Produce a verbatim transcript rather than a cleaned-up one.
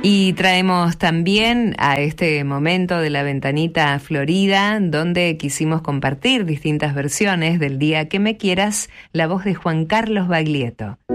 Y traemos también a este momento de la ventanita florida, donde quisimos compartir distintas versiones del Día que me quieras, la voz de Juan Carlos Baglietto.